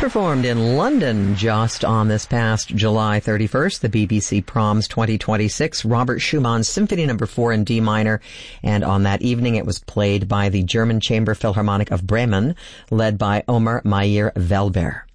performed in London just on this past July 31st, the BBC Proms 2026, Robert Schumann's Symphony No. 4 in D minor, and on that evening it was played by the German Chamber Philharmonic of Bremen, led by Omer Meyer-Welber.